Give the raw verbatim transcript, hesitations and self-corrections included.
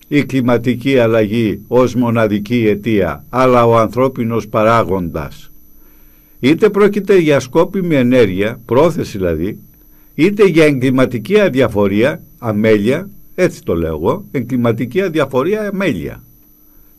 η κλιματική αλλαγή ως μοναδική αιτία, αλλά ο ανθρώπινος παράγοντας. Είτε πρόκειται για σκόπιμη ενέργεια, πρόθεση δηλαδή, είτε για εγκληματική αδιαφορία, αμέλεια, έτσι το λέω εγώ, εγκληματική αδιαφορία, αμέλεια.